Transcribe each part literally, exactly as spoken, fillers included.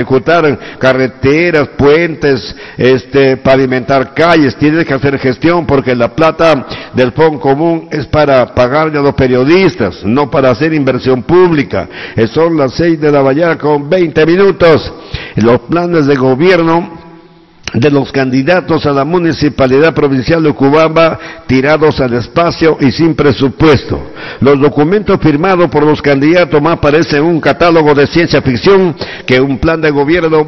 ejecutar carreteras, puentes, este, pavimentar calles, tiene que hacer gestión porque la plata del Fondo Común es para pagarle a los periodistas, no para hacer inversión pública. Son las seis de la mañana con veinte minutos. Los planes de gobierno de los candidatos a la Municipalidad Provincial de Urubamba tirados al espacio y sin presupuesto. Los documentos firmados por los candidatos más parecen un catálogo de ciencia ficción que un plan de gobierno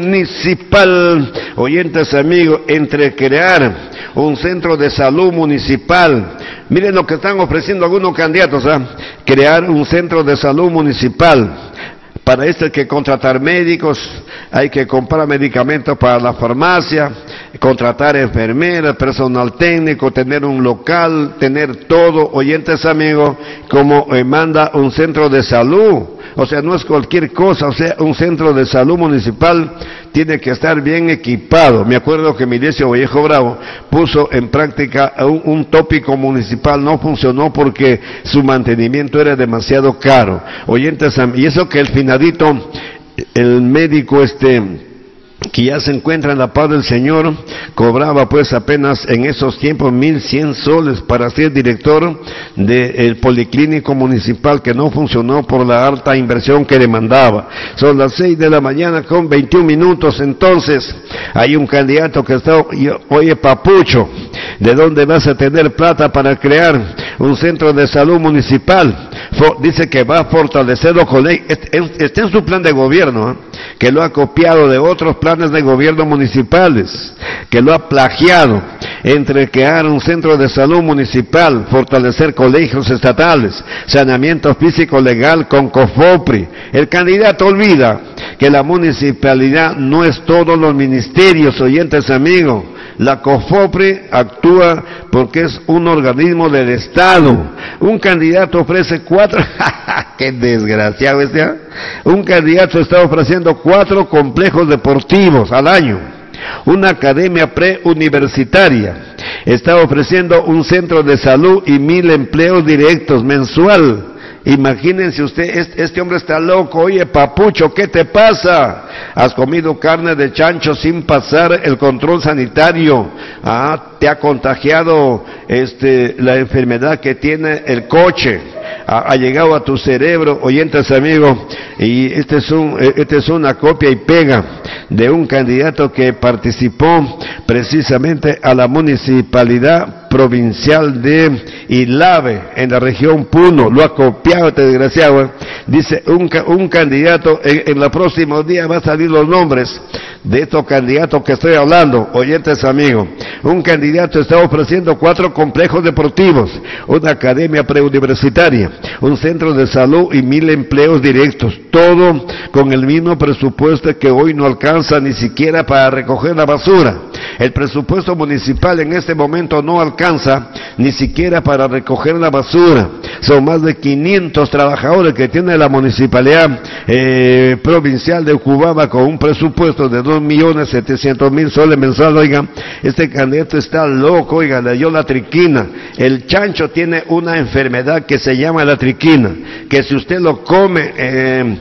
municipal. Oyentes amigos, entre crear un centro de salud municipal, miren lo que están ofreciendo algunos candidatos, ¿eh? Crear un centro de salud municipal. Para esto hay que contratar médicos, hay que comprar medicamentos para la farmacia, contratar enfermeras, personal técnico, tener un local, tener todo, oyentes amigos, como eh, manda un centro de salud. O sea, no es cualquier cosa, o sea, un centro de salud municipal tiene que estar bien equipado. Me acuerdo que Milicio Vallejo Bravo puso en práctica un, un tópico municipal, no funcionó porque su mantenimiento era demasiado caro. Oyentes, y eso que el finadito, el médico este, que ya se encuentra en la paz del Señor, cobraba pues apenas en esos tiempos mil cien soles para ser director del policlínico municipal, que no funcionó por la alta inversión que demandaba. Son las seis de la mañana con veintiún minutos. Entonces hay un candidato que está, oye Papucho, ¿de dónde vas a tener plata para crear un centro de salud municipal? Dice que va a fortalecer los colegios. Está en su plan de gobierno, ¿eh? Que lo ha copiado de otros planes de gobierno municipales, que lo ha plagiado, entre crear un centro de salud municipal, fortalecer colegios estatales, saneamiento físico legal con COFOPRI. El candidato olvida que la municipalidad no es todos los ministerios, oyentes amigos. La COFOPRI actúa porque es un organismo del Estado. Un candidato ofrece cuatro, ¡qué desgraciado este! ¿eh? Un candidato está ofreciendo cuatro complejos deportivos al año, una academia preuniversitaria, está ofreciendo un centro de salud y mil empleos directos mensual. Imagínense usted, este hombre está loco. Oye Papucho, ¿qué te pasa? Has comido carne de chancho sin pasar el control sanitario. Ah, te ha contagiado este la enfermedad que tiene el coche. Ha, ha llegado a tu cerebro, oyentes amigos, y este es un, este es una copia y pega de un candidato que participó precisamente a la municipalidad provincial de Ilave, en la región Puno. Lo ha copiado este desgraciado, ¿eh? Dice un, un candidato, en, en los próximos días va a salir los nombres de estos candidatos que estoy hablando, oyentes amigos. Un candidato está ofreciendo cuatro complejos deportivos, una academia preuniversitaria, un centro de salud y mil empleos directos, todo con el mismo presupuesto que hoy no alcanza ni siquiera para recoger la basura. El presupuesto municipal en este momento no alcanza ni siquiera para recoger la basura. Son más de quinientos trabajadores que tiene la municipalidad eh, provincial de Urubamba, con un presupuesto de dos millones setecientos mil soles mensuales. Oigan, este candidato está loco. Oigan, le dio la triquina. El chancho tiene una enfermedad que se llama la triquina, que si usted lo come, eh,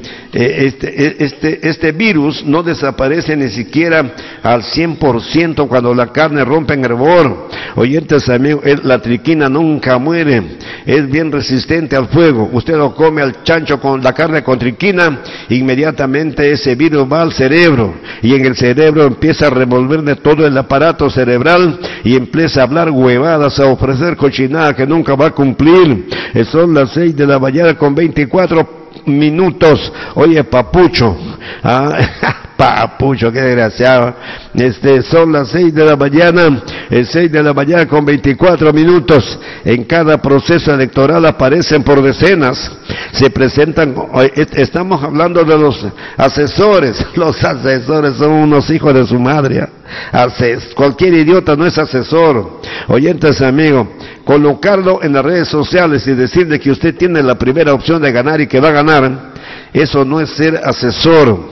este, este, este virus no desaparece ni siquiera al cien por ciento cuando la carne rompe en hervor. Oyentes amigos, la triquina nunca muere, es bien resistente al fuego. Usted lo come al chancho con la carne con triquina, inmediatamente ese virus va al cerebro, y en el cerebro empieza a revolver de todo el aparato cerebral y empieza a hablar huevadas, a ofrecer cochinada que nunca va a cumplir. Son las seis de la mañana con veinticuatro minutos. Oye Papucho, ah, Papucho, qué desgraciado. Este, son las seis de la mañana, el seis de la mañana con veinticuatro minutos. En cada proceso electoral aparecen por decenas, se presentan, estamos hablando de los asesores. Los asesores son unos hijos de su madre. Ases, cualquier idiota no es asesor. Oyentes amigos, colocarlo en las redes sociales y decirle que usted tiene la primera opción de ganar y que va a ganar, eso no es ser asesor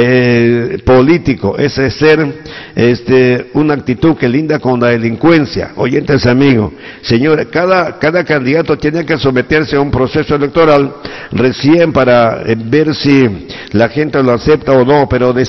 eh, político, ese es ser este, una actitud que linda con la delincuencia. Oyentes amigos, señores, cada, cada candidato tiene que someterse a un proceso electoral recién para eh, ver si la gente lo acepta o no, pero